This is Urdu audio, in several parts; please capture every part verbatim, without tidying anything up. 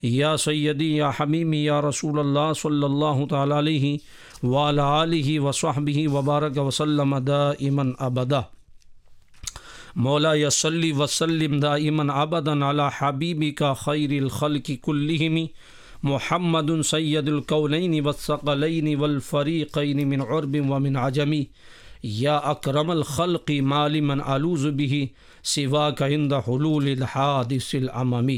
یا سیدی یا حمیمی یا رسول اللہ صلی اللہ تعالی علیہ وعلی آلہ وصحبہ وبارک وسلم دائما ابدا۔ مولا صلی وسلم دائما ابدا علی حبیبک خیر الخلق کلہم محمد سید الکونین والثقلین والفریقین من عرب ومن عجم، یا اکرم الخلق ما لمن الوذ بہ سواک عند حلول الحادث العممی۔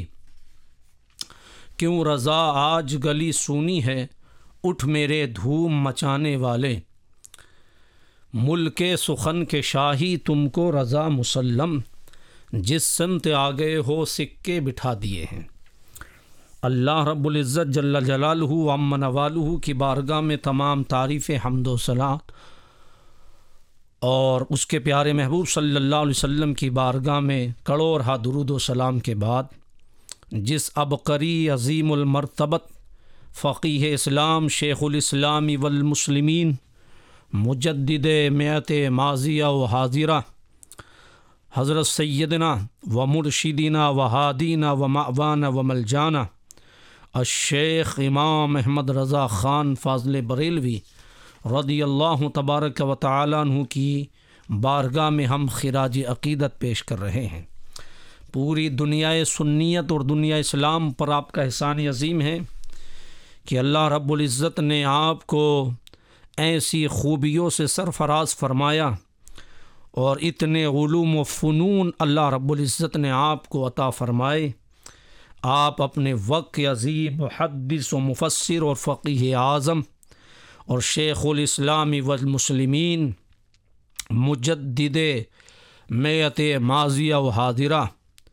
کیوں رضا آج گلی سونی ہے، اٹھ میرے دھوم مچانے والے، ملک سخن کے شاہی تم کو رضا مسلم، جس سمت آگئے ہو سکے بٹھا دیے ہیں۔ اللہ رب العزت جل جلالہ عم نوالہ کی بارگاہ میں تمام تعریف حمد و ثناء اور اس کے پیارے محبوب صلی اللہ علیہ وسلم کی بارگاہ میں کروڑہ درود و سلام کے بعد، جس عبقری عظیم المرتبت فقیہ اسلام شیخ الاسلام والمسلمین مجدد میعت ماضیہ و حاضرہ حضرت سیدنا و مرشدنا و ہادینا و مأوانا و ملجانا الشیخ امام احمد رضا خان فاضل بریلوی رضی اللہ تبارک و تعالیٰ عنہ کی بارگاہ میں ہم خراج عقیدت پیش کر رہے ہیں۔ پوری دنیا سنیت اور دنیا اسلام پر آپ کا احسان عظیم ہے کہ اللہ رب العزت نے آپ کو ایسی خوبیوں سے سرفراز فرمایا اور اتنے علوم و فنون اللہ رب العزت نے آپ کو عطا فرمائے۔ آپ اپنے وقت کے عظیم محدث و مفسر اور فقیہ اعظم اور شیخ الاسلام والمسلمین مجدد میعت ماضیہ و حاضرہ،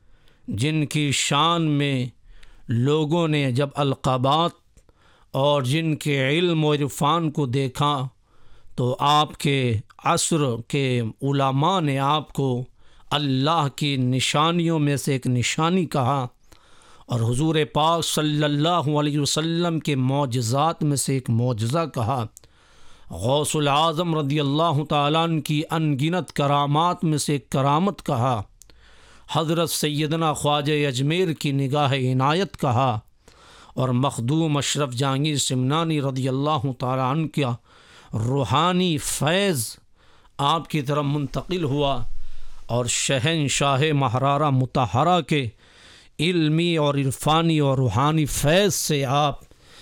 جن کی شان میں لوگوں نے جب القابات اور جن کے علم و عرفان کو دیکھا تو آپ کے عصر کے علماء نے آپ کو اللہ کی نشانیوں میں سے ایک نشانی کہا اور حضور پاک صلی اللہ علیہ وسلم کے معجزات میں سے ایک معجزہ کہا۔ غوث العظم رضی اللہ تعالیٰ عنہ کی ان گنت کرامات میں سے ایک کرامت کہا۔ حضرت سیدنا خواجہ اجمیر کی نگاہ عنایت کہا، اور مخدوم اشرف جہانگیر سمنانی رضی اللہ تعالیٰ عنہ کا روحانی فیض آپ کی طرف منتقل ہوا، اور شہنشاہ مہرارہ مطہرہ کے علمی اور عرفانی اور روحانی فیض سے آپ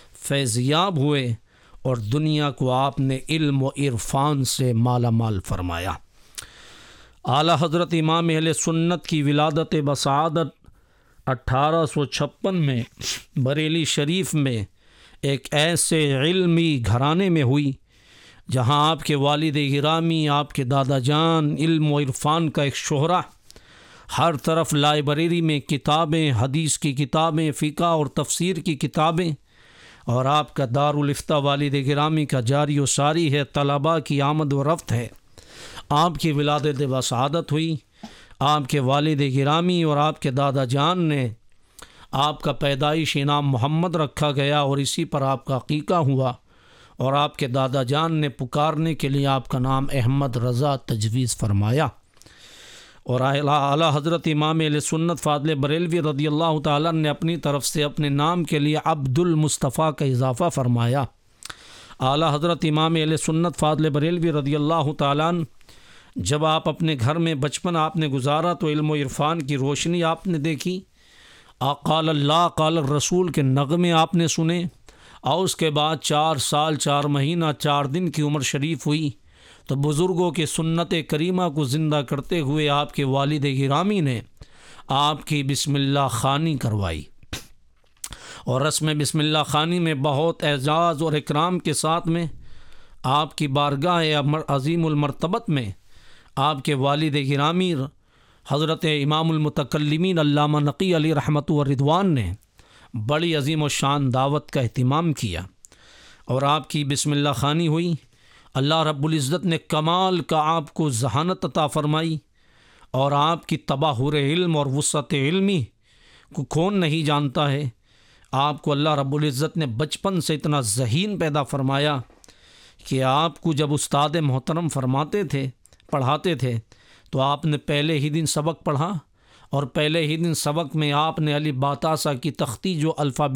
فیضیاب ہوئے اور دنیا کو آپ نے علم و عرفان سے مالا مال فرمایا۔ اعلیٰ حضرت امام اہل سنت کی ولادت بسعادت اٹھارہ سو چھپن میں بریلی شریف میں ایک ایسے علمی گھرانے میں ہوئی جہاں آپ کے والد گرامی، آپ کے دادا جان علم و عرفان کا ایک شہرہ، ہر طرف لائبریری میں کتابیں، حدیث کی کتابیں، فقہ اور تفسیر کی کتابیں، اور آپ کا دارالفتہ والد گرامی کا جاری و ساری ہے، طلباء کی آمد و رفت ہے۔ آپ کی ولادت بسعادت ہوئی، آپ کے والد گرامی اور آپ کے دادا جان نے آپ کا پیدائشی نام محمد رکھا گیا، اور اسی پر آپ کا عقیقہ ہوا، اور آپ کے دادا جان نے پکارنے کے لیے آپ کا نام احمد رضا تجویز فرمایا، اور اعلیٰ حضرت امام اہل سنت فاضل بریلوی رضی اللہ تعالیٰ نے اپنی طرف سے اپنے نام کے لیے عبد المصطفیٰ کا اضافہ فرمایا۔ اعلیٰ حضرت امام اہل سنت فاضل بریلوی رضی اللہ تعالیٰ جب آپ اپنے گھر میں بچپن آپ نے گزارا تو علم و عرفان کی روشنی آپ نے دیکھی، قال اللہ قال الرسول کے نغمے آپ نے سنے، اور اس کے بعد چار سال چار مہینہ چار دن کی عمر شریف ہوئی تو بزرگوں کی سنت کریمہ کو زندہ کرتے ہوئے آپ کے والد گرامی نے آپ کی بسم اللہ خوانی کروائی، اور رسم بسم اللہ خوانی میں بہت اعزاز اور اکرام کے ساتھ میں آپ کی بارگاہ عظیم المرتبت میں آپ کے والد گرامی حضرت امام المتکلمین علامہ نقی علی رحمۃ و رضوان نے بڑی عظیم و شان دعوت کا اہتمام کیا، اور آپ کی بسم اللہ خوانی ہوئی۔ اللہ رب العزت نے کمال کا آپ کو ذہانت عطا فرمائی، اور آپ کی تباہر علم اور وسعت علمی کو کون نہیں جانتا ہے۔ آپ کو اللہ رب العزت نے بچپن سے اتنا ذہین پیدا فرمایا کہ آپ کو جب استاد محترم فرماتے تھے، پڑھاتے تھے، تو آپ نے پہلے ہی دن سبق پڑھا، اور پہلے ہی دن سبق میں آپ نے الف با تا سا کی تختی جو الفابet